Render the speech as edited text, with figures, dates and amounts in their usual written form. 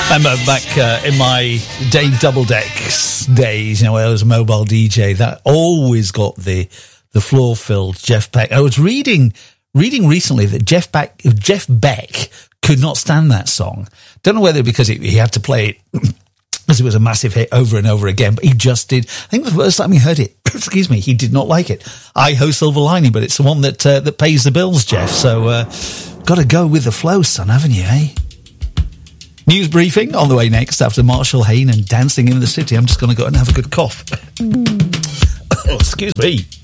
remember back in my Dave Doubledeck's days, where I was a mobile DJ, that always got the floor filled. Jeff Beck. I was reading recently that Jeff Beck could not stand that song. Don't know whether because he had to play it because it was a massive hit over and over again, but he just did. I think the first time he heard it, excuse me, he did not like it. I Ho Silver Lining, but it's the one that pays the bills, Jeff. So got to go with the flow, son, haven't you, eh? News briefing on the way next after Marshall Hayne and Dancing in the City. I'm just going to go and have a good cough. Oh, excuse me.